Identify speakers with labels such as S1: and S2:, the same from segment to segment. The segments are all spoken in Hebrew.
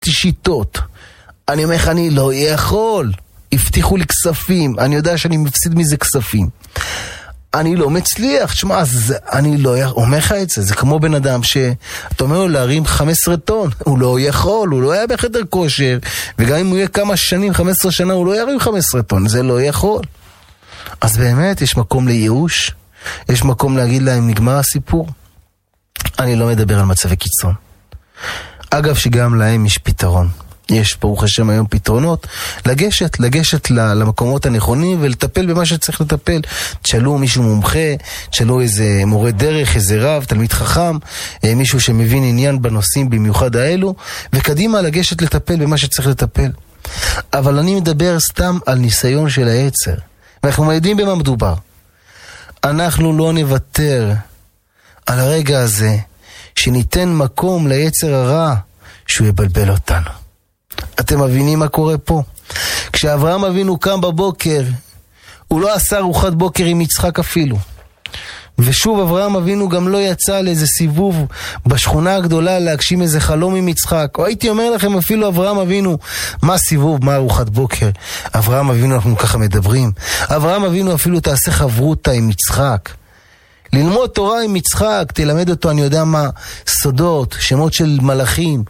S1: עשיתי שיטות. אני אומר לך, אני לא יכול. הבטיחו לי כספים, אני יודע שאני מפסיד מזה כספים. אני לא מצליח, תשמע, אני לא אומר לך את זה, זה כמו בן אדם שאתה אומר לו להרים 15 טון, הוא לא יכול, הוא לא היה בחדר כושר, וגם אם הוא יהיה כמה שנים, 15 שנה, הוא לא ירים 15 טון, זה לא יכול. אז באמת יש מקום לייאוש, יש מקום להגיד להם נגמר הסיפור. אני לא מדבר על מצבי קיצון. אגב שגם להם יש פתרון. יש ברוך השם היום פתרונות, לגשת למקומות הנכונים ולטפל במה שצריך לטפל. תשאלו מישהו מומחה, תשאלו איזה מורה דרך, איזה רב, תלמיד חכם, מישהו שמבין עניין בנושאים במיוחד האלו, וקדימה לגשת לטפל במה שצריך לטפל. אבל אני מדבר סתם על ניסיון של היצר, ואנחנו יודעים במה מדובר. אנחנו לא נוותר על הרגע הזה שניתן מקום ליצר הרע שהוא יבלבל אותנו. אתם מבינים מה קורה פה? כשאברהם אבינו קם בבוקר, הוא לא עשה ארוחת בוקר עם יצחק אפילו. ושוב אברהם אבינו גם לא יצא לאיזה סיבוב בשכונה הגדולה להגשים איזה חלום עם יצחק. או הייתי אומר לכם אפילו אברהם אבינו, מה סיבוב, מה ארוחת בוקר? אברהם אבינו, אנחנו ככה מדברים. אברהם אבינו אפילו תעשה חברותה עם יצחק. ללמוד תורה עם יצחק, תלמד אותו, אני יודע מה, סודות, שמות של מלאכים.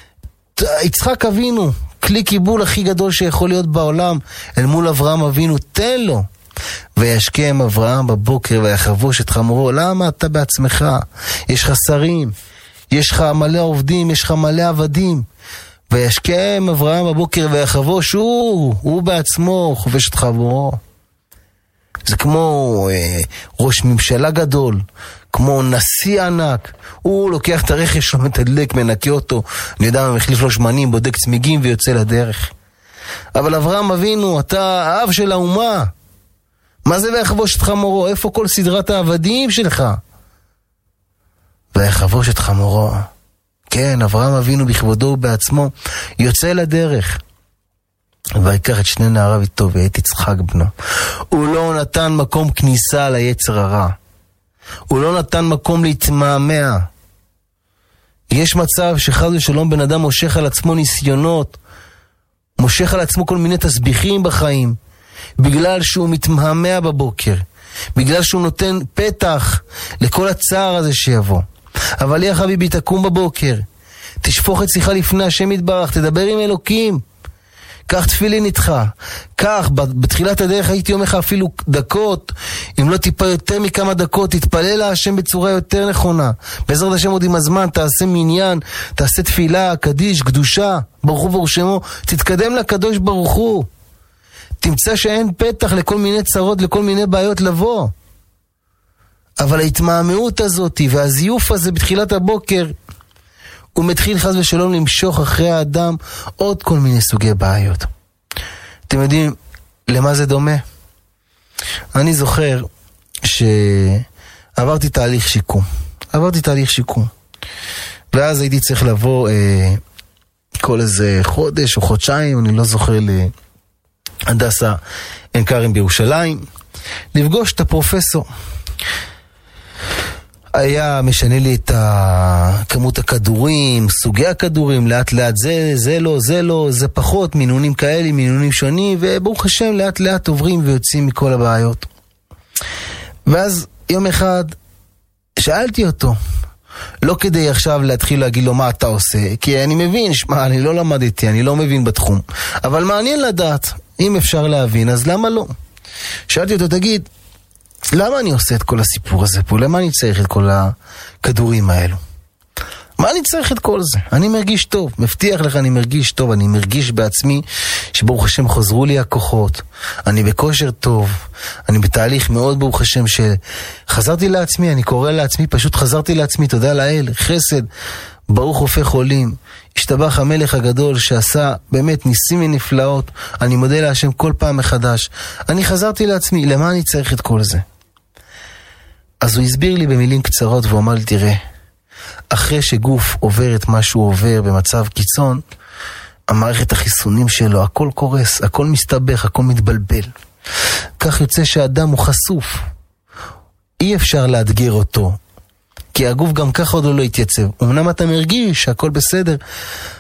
S1: יצחק אבינו, כלי קיבול הכי גדול שיכול להיות בעולם, אל מול אברהם אבינו, תן לו. וישכם אברהם בבוקר ויחבוש את חמורו. למה אתה בעצמך? יש לך שרים, יש לך מלא עובדים, יש לך מלא עבדים. וישכם אברהם בבוקר ויחבוש, הוא בעצמו חובש את חמורו. זה כמו ראש ממשלה גדול, כמו נשיא ענק. הוא לוקח את הרכב שלו, מתדלק, מנקה אותו, אני יודע, מחליף לו שמנים, בודק צמיגים ויוצא לדרך. אבל אברהם אבינו, אתה האב של האומה. מה זה ויחבוש את חמורו? איפה כל סדרת העבדים שלך? ויחבוש את חמורו. כן, אברהם אבינו בכבודו בעצמו יוצא לדרך. ויקח את שני נעריו איתו ואת יצחק בנו. הוא לא נתן מקום כניסה ליצר הרע. הוא לא נתן מקום להתמהמה. יש מצב שחס ושלום בן אדם מושך על עצמו ניסיונות, מושך על עצמו כל מיני תסביכים בחיים, בגלל שהוא מתמהמה בבוקר, בגלל שהוא נותן פתח לכל הצער הזה שיבוא. אבל יא חביבי, תקום בבוקר, תשפוך את שיחה לפני השם יתברך, תדבר עם אלוקים, קח תפילין איתך, קח, בתחילת הדרך הייתי אומר לך אפילו דקות, אם לא טיפה יותר מכמה דקות, תתפלל להשם בצורה יותר נכונה. בעזרת השם עוד עם הזמן, תעשה מניין, תעשה תפילה, קדיש, קדושה, ברוך הוא ברוך שמו, תתקדם לקדוש ברוך הוא. תמצא שאין פתח לכל מיני צרות, לכל מיני בעיות לבוא. אבל ההתמהמהות הזאת והזיוף הזה בתחילת הבוקר, הוא מתחיל חס ושלום למשוך אחרי האדם עוד כל מיני סוגי בעיות. אתם יודעים למה זה דומה? אני זוכר שעברתי תהליך שיקום. ואז הייתי צריך לבוא כל איזה חודש או חודשיים, אני לא זוכר, להדסה עין כרם בירושלים, לפגוש את הפרופסור. היה משנה לי את כמות הכדורים, סוגי הכדורים, לאט לאט זה לא, זה פחות, מינונים כאלה, מינונים שונים, וברוך השם לאט לאט עוברים ויוצאים מכל הבעיות. ואז יום אחד שאלתי אותו, לא כדי עכשיו להתחיל להגיד לו מה אתה עושה, כי אני מבין, אני לא למדתי, אני לא מבין בתחום, אבל מעניין לדעת, אם אפשר להבין, אז למה לא? שאלתי אותו, תגיד, למה אני עושה את כל הסיפור הזה פה? למה אני צריך את כל הכדורים האלו? מה אני צריך את כל זה? אני מרגיש טוב, מבטיח לך, אני מרגיש טוב, אני מרגיש בעצמי שברוך השם חוזרו לי הכוחות, אני בכושר טוב, אני בתהליך מאוד ברוך השם שחזרתי לעצמי, אני קורא לעצמי, פשוט חזרתי לעצמי, תודה לאל, חסד, ברוך הופך עולים, השתבח המלך הגדול שעשה באמת ניסים ונפלאות, אני מודה להשם כל פעם מחדש, אני חזרתי לעצמי, למה אני צריך את כל זה? אז הוא הסביר לי במילים קצרות והוא אמר לי, תראה, אחרי שגוף עובר את מה שהוא עובר במצב קיצון, המערכת החיסונים שלו, הכל קורס, הכל מסתבך, הכל מתבלבל. כך יוצא שהאדם הוא חשוף. אי אפשר לאתגר אותו, כי הגוף גם ככה עוד לא יתייצב. אמנם אתה מרגיש שהכל בסדר,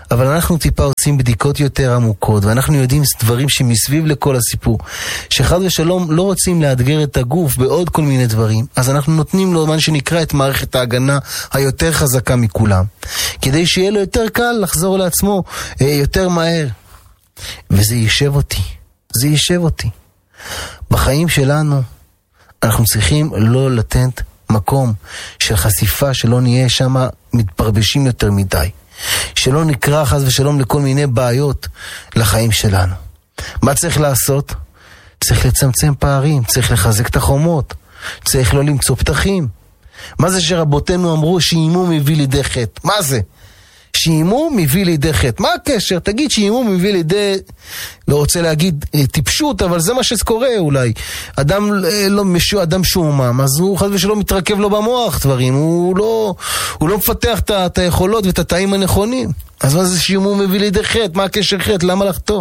S1: אבל אנחנו טיפה עושים בדיקות יותר עמוקות, ואנחנו יודעים דברים שמסביב לכל הסיפור, שחד ושלום לא רוצים לאתגר את הגוף בעוד כל מיני דברים, אז אנחנו נותנים לו מה שנקרא את מערכת ההגנה היותר חזקה מכולם, כדי שיהיה לו יותר קל לחזור לעצמו יותר מהר. וזה יישב אותי, זה יישב אותי. בחיים שלנו אנחנו צריכים לא לתת מקום של חשיפה, שלא נהיה שם מתפרבשים יותר מדי, שלא נקרא חס ושלום לכל מיני בעיות לחיים שלנו. מה צריך לעשות? צריך לצמצם פערים, צריך לחזק את החומות, צריך לא למצוא פתחים. מה זה שרבותינו אמרו שאימום מביא לידי חטא? מה זה? שאימום מביא לידי חטא. מה הקשר? תגיד שאימום מביא לידי, לא רוצה להגיד טיפשות, אבל זה מה שקורה אולי. אדם אדם שומם, אז הוא חד ושלום מתרכב לו במוח דברים, הוא לא מפתח את היכולות ואת התאים הנכונים. אז מה זה שאימום מביא לידי חטא? מה הקשר חטא? למה לחטוא?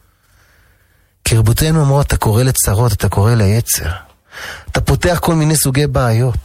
S1: כי רבותינו אמרו, אתה קורא לצרות, אתה קורא ליצר, אתה פותח כל מיני סוגי בעיות.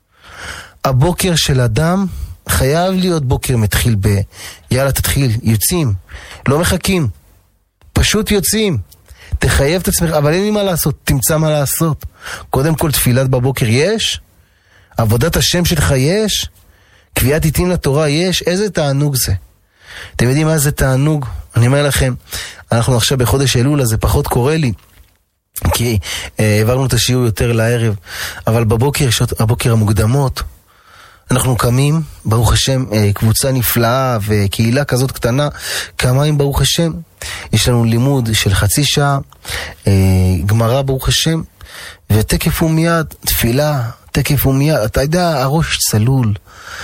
S1: הבוקר של אדם חייב להיות בוקר מתחיל יאללה תתחיל, יוצאים, לא מחכים, פשוט יוצאים. תחייב את עצמך, אבל אין לי מה לעשות, תמצא מה לעשות. קודם כל תפילת בבוקר יש, עבודת השם שלך יש, קביעת עיתים לתורה יש. איזה תענוג זה. אתם יודעים מה זה תענוג? אני אומר לכם, אנחנו עכשיו בחודש אלול, אז זה פחות קורה לי, כי העברנו את השיעור יותר לערב, אבל בבוקר, שעות הבוקר המוקדמות, אנחנו קמים, ברוך השם, קבוצה נפלאה וקהילה כזאת קטנה, כמיים ברוך השם, יש לנו לימוד של חצי שעה, גמרא ברוך השם, ותקף ומיד, תפילה, תקף ומיד, אתה יודע, הראש צלול,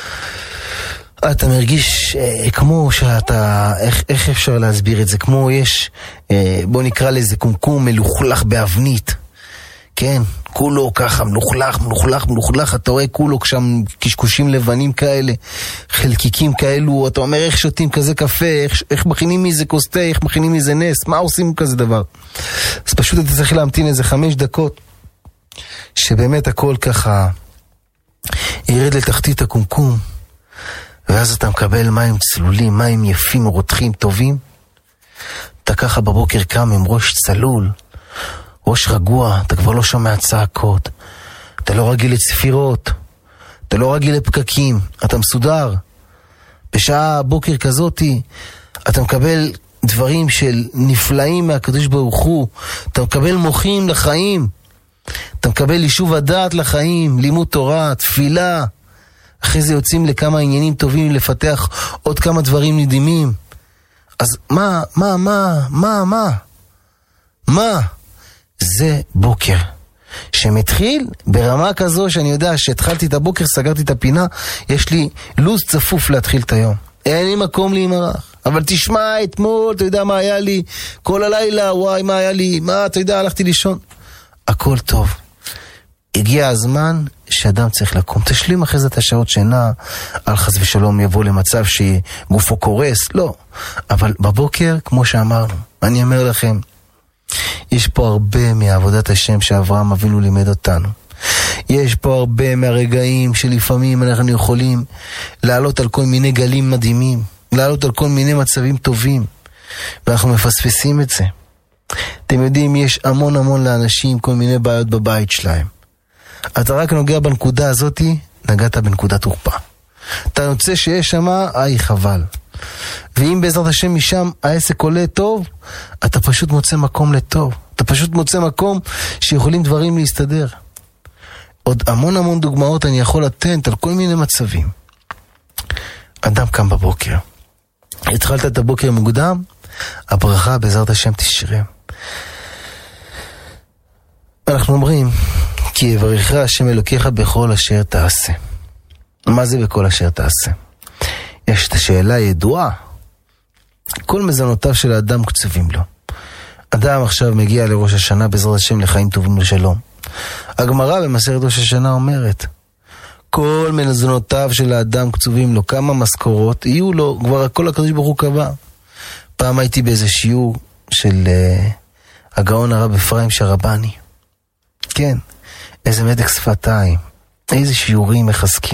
S1: אתה מרגיש כמו שאתה, איך אפשר להסביר את זה, כמו יש, בוא נקרא לזה קומקום מלוכלך באבנית, כן, כולו ככה מלוכלך, אתה רואה כולו שם קשקושים לבנים כאלה, חלקיקים כאלו, אתה אומר איך שותים כזה קפה, איך מכינים מזה כוס תה, איך מכינים מזה נס, מה עושים כזה דבר? אז פשוט אתה צריך להמתין איזה 5 דקות, שבאמת הכל ככה ירד לתחתית הקומקום, ואז אתה מקבל מים צלולים, מים יפים, רותחים, טובים. אתה ככה בבוקר קם עם ראש צלול, ראש רגוע, אתה כבר לא שומע צעקות, אתה לא רגיל לצפירות, אתה לא רגיל לפקקים, אתה מסודר. בשעה בוקר כזאתי, אתה מקבל דברים של נפלאים מהקדוש ברוך הוא, אתה מקבל מוחים לחיים, אתה מקבל יישוב הדעת לחיים, לימוד תורה, תפילה, אחרי זה יוצאים לכמה עניינים טובים, לפתח עוד כמה דברים נדימים. אז מה? זה בוקר שמתחיל ברמה כזו שאני יודע שהתחלתי את הבוקר, סגרתי את הפינה, יש לי לוז צפוף להתחיל את היום, אין לי מקום להימרח. אבל תשמע, אתמול, אתה יודע מה היה לי כל הלילה, וואי מה היה לי, מה אתה יודע, הלכתי לישון, הכל טוב. הגיע הזמן שאדם צריך לקום, תשלים אחרי זה את השעות שינה, על חס ושלום יבוא למצב שגופו קורס, לא. אבל בבוקר, כמו שאמרנו, אני אומר לכם, יש פה הרבה מעבודת השם שאברהם אבינו לימד אותנו. יש פה הרבה מהרגעים שלפעמים אנחנו יכולים לעלות על כל מיני גלים מדהימים, לעלות על כל מיני מצבים טובים, ואנחנו מפספסים את זה. אתם יודעים, יש המון לאנשים כל מיני בעיות בבית שלהם. אתה רק נוגע בנקודה הזאת, נגעת בנקודת תורפה. אתה רוצה שיש שם, חבל. ואם בעזרת השם משם העסק עולה טוב, אתה פשוט מוצא מקום לטוב. אתה פשוט מוצא מקום שיכולים דברים להסתדר. עוד המון דוגמאות אני יכול לתת על כל מיני מצבים. אדם קם בבוקר. התחלת את הבוקר מוקדם, הברכה בעזרת השם תשרה. אנחנו אומרים, כי יברכך השם אלוקיך בכל אשר תעשה. מה זה בכל אשר תעשה? יש את השאלה הידועה. כל מזונותיו של האדם קצובים לו. אדם עכשיו מגיע לראש השנה בעזרת השם לחיים טובים לשלום. הגמרא במסכת ראש השנה אומרת, כל מזונותיו של האדם קצובים לו, כמה משכורות יהיו לו, כבר הכל הקדוש ברוך הוא קבע. פעם הייתי באיזה שיעור של הגאון הרב אפרים שרבני. כן, איזה מדק שפתיים, איזה שיעורים מחזקים.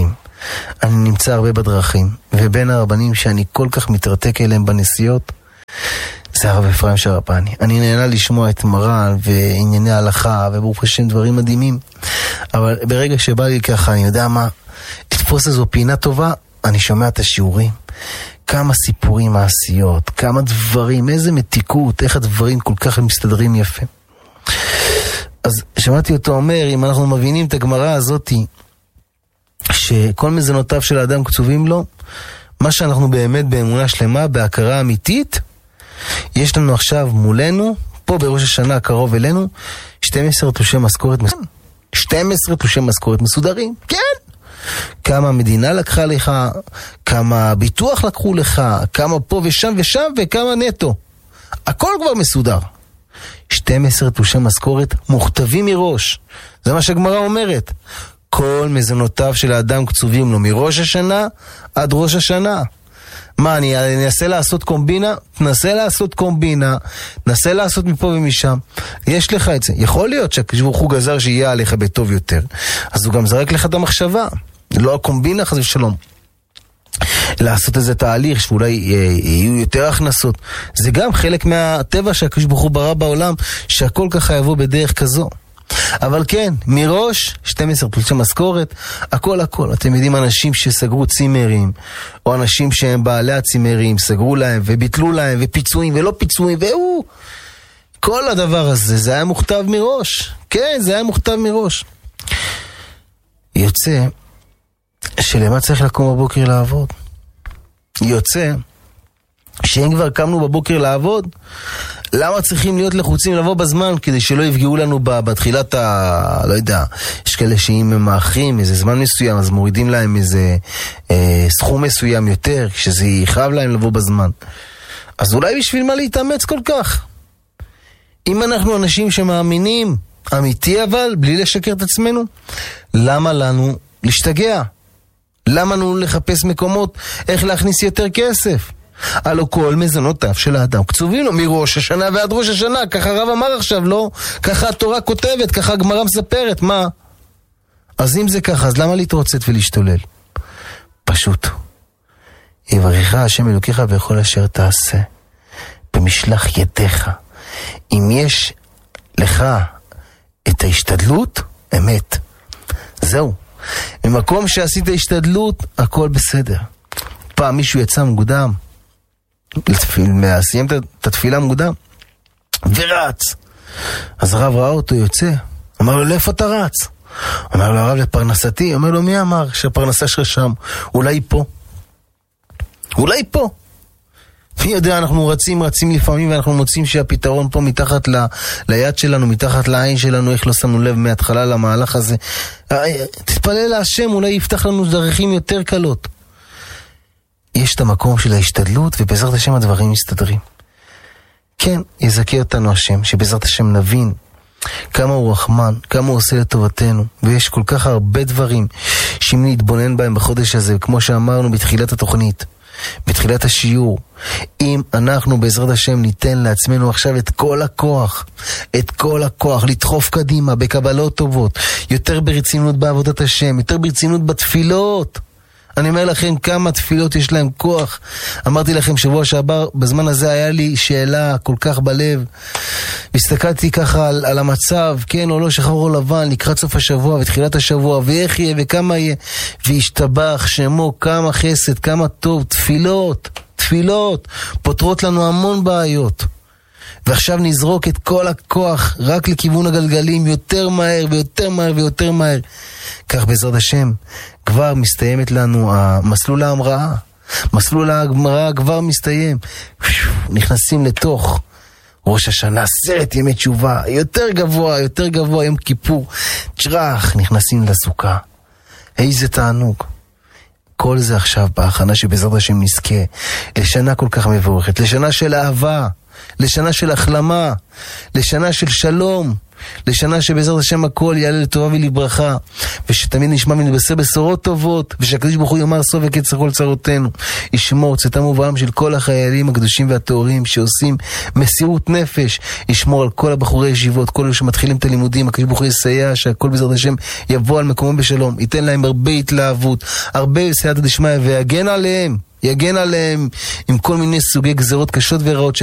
S1: אני נמצא הרבה בדרכים, ובין הרבנים שאני כל כך מתרתק אליהם בנסיעות, זה הרב אפרים שרפני. אני נהנה לשמוע את מרן וענייני ההלכה, וברוך השם דברים מדהימים. אבל ברגע שבא לי ככה, אני יודע מה, לתפוס איזו פינה טובה, אני שומע את השיעורים. כמה סיפורים מעשיות, כמה דברים, איזה מתיקות, איך הדברים כל כך מסתדרים יפה. אז שמעתי אותו אומר, אם אנחנו מבינים את הגמרא הזאת, שכל מזונותיו של האדם קצובים לו, מה שאנחנו באמת באמונה שלמה, בהכרה אמיתית, יש לנו עכשיו מולנו, פה בראש השנה הקרוב אלינו, 12 תלושי משכורת מסודרים. 12 תלושי משכורת מסודרים, כן. כמה המדינה לקחה לך, כמה ביטוח לקחו לך, כמה פה ושם ושם, וכמה נטו. הכל כבר מסודר. 12 תלושי משכורת מוכתבים מראש. זה מה שהגמרא אומרת. כל מזונותיו של האדם קצובים לו מראש השנה עד ראש השנה. מה, אני אנסה לעשות קומבינה? תנסה לעשות קומבינה, תנסה לעשות מפה ומשם. יש לך את זה. יכול להיות שהקדוש ברוך הוא גזר שיהיה עליך בטוב יותר, אז הוא גם זרק לך את המחשבה. לא הקומבינה חס ושלום. לעשות איזה תהליך שאולי יהיו יותר הכנסות. זה גם חלק מהטבע שהקדוש ברוך הוא ברא בעולם, שהכל ככה יבוא בדרך כזו. אבל כן, מראש 12 תלושי משכורת, הכל. אתם יודעים, אנשים שסגרו צימרים, או אנשים שהם בעלי הצימרים, סגרו להם וביטלו להם, ופיצויים ולא פיצויים, כל הדבר הזה, זה היה מוכתב מראש. כן, זה היה מוכתב מראש. יוצא שלמה צריך לקום בבוקר לעבוד. יוצא שאם כבר קמנו בבוקר לעבוד, למה צריכים להיות לחוצים לבוא בזמן, כדי שלא יפגעו לנו בתחילת לא יודע, יש כאלה שאם הם מאחרים איזה זמן מסוים, אז מורידים להם איזה סכום מסוים יותר, כשזה יכאב להם לבוא בזמן. אז אולי בשביל מה להתאמץ כל כך? אם אנחנו אנשים שמאמינים, אמיתי אבל, בלי לשקר את עצמנו, למה לנו להשתגע? למה לנו לחפש מקומות איך להכניס יותר כסף? הלא כל מזונותיו של האדם קצובים לו מראש השנה ועד ראש השנה. ככה הרב אמר עכשיו, לא? ככה התורה כותבת, ככה הגמרא מספרת. מה? אז אם זה ככה, אז למה להתרוצץ ולהשתולל? פשוט. יברכך השם אלוקיך בכל אשר תעשה, במשלח ידיך. אם יש לך את ההשתדלות, אמת. זהו. במקום שעשית השתדלות, הכל בסדר. פעם מישהו יצא מוקדם, סיים את התפילה מוקדם, ורץ. אז הרב ראה אותו יוצא, אמר לו, לאיפה אתה רץ? אמר לו, הרב, לפרנסתי. אמר לו, מי אמר שהפרנסה שלך שם? אולי פה. מי יודע, אנחנו רצים לפעמים, ואנחנו מוצאים שהפתרון פה מתחת ליד שלנו, מתחת לעין שלנו, איך לא שמנו לב מההתחלה למהלך הזה. תתפלל להשם, אולי יפתח לנו דרכים יותר קלות. יש את המקום של ההשתדלות, ובעזרת השם הדברים מסתדרים. כן, יזכה אותנו השם, שבעזרת השם נבין כמה הוא רחמן, כמה הוא עושה לטובתנו, ויש כל כך הרבה דברים שאם נתבונן בהם בחודש הזה, כמו שאמרנו בתחילת התוכנית, בתחילת השיעור, אם אנחנו בעזרת השם ניתן לעצמנו עכשיו את כל הכוח, לדחוף קדימה בקבלות טובות, יותר ברצינות בעבודת השם, יותר ברצינות בתפילות. אני אומר לכם כמה תפילות יש להם כוח. אמרתי לכם שבוע שעבר, בזמן הזה היה לי שאלה כל כך בלב. הסתכלתי ככה על המצב, כן או לא, שחור או לבן, לקראת סוף השבוע ותחילת השבוע, ואיך יהיה וכמה יהיה. והשתבח שמו, כמה חסד, כמה טוב. תפילות פותרות לנו המון בעיות. ועכשיו נזרוק את כל הכוח רק לכיוון הגלגלים, יותר מהר ויותר מהר ויותר מהר. כך בעזרת השם כבר מסתיימת לנו מסלול ההמראה. מסלול ההמראה כבר מסתיים. נכנסים לתוך ראש השנה, 10 ימי תשובה, יותר גבוה, יום כיפור, צ'רח, נכנסים לסוכה. איזה תענוג. כל זה עכשיו בהכנה שבעזרת השם נזכה לשנה כל כך מבורכת, לשנה של אהבה, לשנה של החלמה, לשנה של שלום, לשנה שבעזרת השם הכל יעלה לטובה ולברכה, ושתמיד נשמע ונתבשר בשורות טובות, ושהקדוש ברוך הוא יאמר סוף וקץ כל צרותינו. ישמור צאתם ובואם של כל החיילים הקדושים והטהורים שעושים מסירות נפש, ישמור על כל הבחורי ישיבות, כל אלה שמתחילים את הלימודים, הקדוש ברוך הוא יסייע שהכל בעזרת השם יבוא על מקומם בשלום, ייתן להם הרבה התלהבות, הרבה סייעתא דשמיא, ויגן עליהם עם כל מיני סוגי גזרות קשות ורעות